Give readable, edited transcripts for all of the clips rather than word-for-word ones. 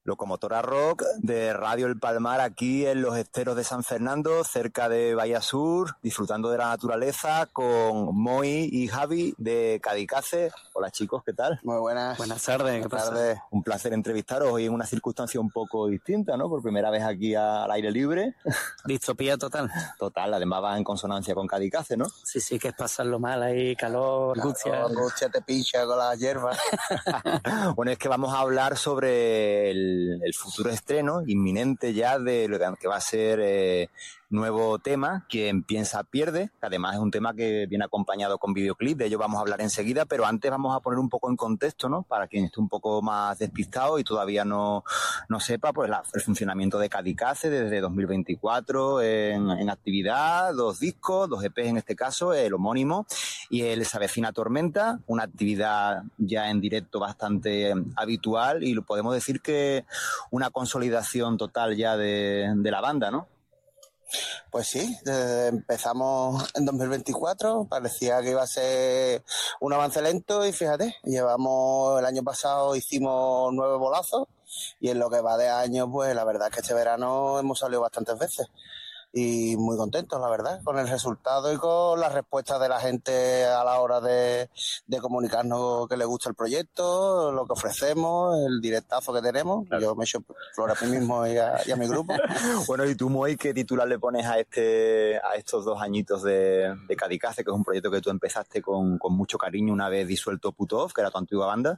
Locomotora Rock de Radio El Palmar, aquí en los esteros de San Fernando, cerca de Bahía Sur, disfrutando de la naturaleza con Moi y Javi de Kadicace. Hola chicos, ¿qué tal? Muy buenas. Buenas tardes. Buenas tardes. Un placer entrevistaros hoy en una circunstancia un poco distinta, ¿no? Por primera vez aquí al aire libre. Distopía total. Total, además va en consonancia con Kadicace, ¿no? Sí, que es pasarlo mal ahí, calor, angustia. Angustia te pincha con las hierbas. Bueno, es que vamos a hablar sobre el futuro estreno inminente ya de lo que va a ser nuevo tema, Quien piensa pierde, que además es un tema que viene acompañado con videoclip, de ello vamos a hablar enseguida, pero antes vamos a poner un poco en contexto, ¿no? Para quien esté un poco más despistado y todavía no sepa, pues el funcionamiento de Kadicace desde 2024 en actividad, 2 discos, 2 EPs en este caso, el homónimo y el Se avecina tormenta, una actividad ya en directo bastante habitual y lo podemos decir que una consolidación total ya de la banda, ¿no? Pues sí, empezamos en 2024, parecía que iba a ser un avance lento y fíjate, el año pasado hicimos 9 bolazos y en lo que va de año, pues la verdad es que este verano hemos salido bastantes veces. Y muy contentos, la verdad, con el resultado y con la respuesta de la gente a la hora de comunicarnos que les gusta el proyecto, lo que ofrecemos, el directazo que tenemos. Claro. Yo me echo flores a mí mismo y a mi grupo. Bueno, y tú, Moi, ¿qué titular le pones a estos 2 añitos de Kadicace, que es un proyecto que tú empezaste con mucho cariño una vez disuelto Putov, que era tu antigua banda?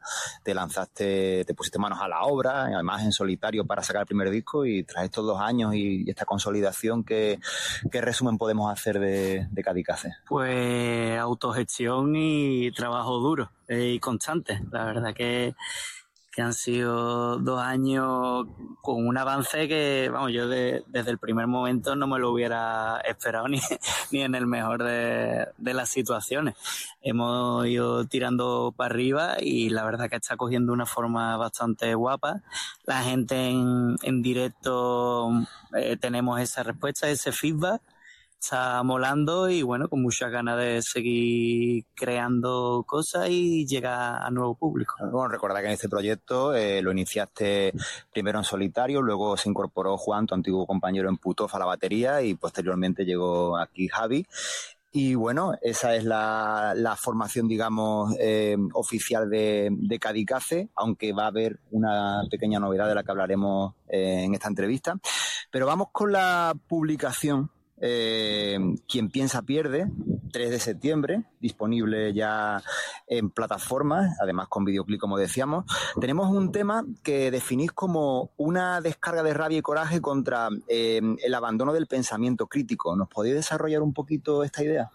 Te pusiste manos a la obra, además en solitario para sacar el primer disco, y tras estos 2 años y esta consolidación, ¿qué resumen podemos hacer de Kadicace? Pues autogestión y trabajo duro y constante. La verdad que han sido 2 años con un avance que, vamos, yo desde el primer momento no me lo hubiera esperado ni en el mejor de las situaciones. Hemos ido tirando para arriba y la verdad que está cogiendo una forma bastante guapa. La gente en directo tenemos esa respuesta, ese feedback. Está molando y bueno, con muchas ganas de seguir creando cosas y llegar a nuevo público. Bueno, recuerda que en este proyecto lo iniciaste primero en solitario, luego se incorporó Juan, tu antiguo compañero en Putov, a la batería, y posteriormente llegó aquí Javi. Y bueno, esa es la formación, digamos, oficial de Kadicace, aunque va a haber una pequeña novedad de la que hablaremos en esta entrevista. Pero vamos con la publicación. Quien piensa pierde, 3 de septiembre, disponible ya en plataformas, además con videoclip, como decíamos. Tenemos un tema que definís como una descarga de rabia y coraje contra el abandono del pensamiento crítico. ¿Nos podéis desarrollar un poquito esta idea?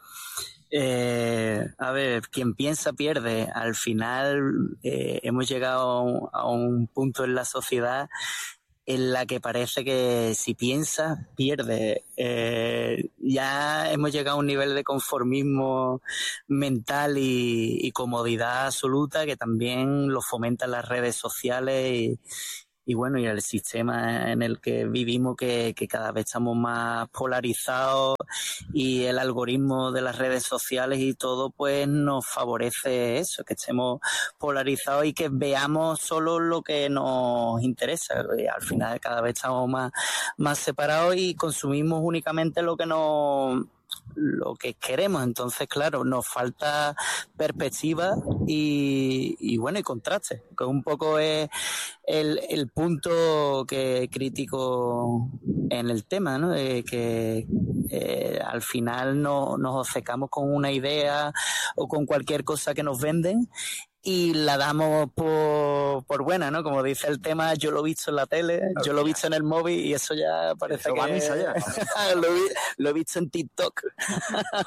A ver, quien piensa pierde. Al final hemos llegado a un punto en la sociedad en la que parece que si piensas, pierdes. Ya hemos llegado a un nivel de conformismo mental y comodidad absoluta que también lo fomentan las redes sociales y bueno, y el sistema en el que vivimos, que cada vez estamos más polarizados, y el algoritmo de las redes sociales y todo, pues nos favorece eso, que estemos polarizados y que veamos solo lo que nos interesa. Y al final cada vez estamos más separados y consumimos únicamente lo que queremos. Entonces, claro, nos falta perspectiva y bueno, y contraste, que un poco es el punto que critico en el tema, ¿no? Que al final nos obcecamos con una idea o con cualquier cosa que nos venden y la damos por buena, ¿no? Como dice el tema, yo lo he visto en la tele, yo lo he visto en el móvil y eso ya parece eso que... va a misa ya. lo he visto en TikTok.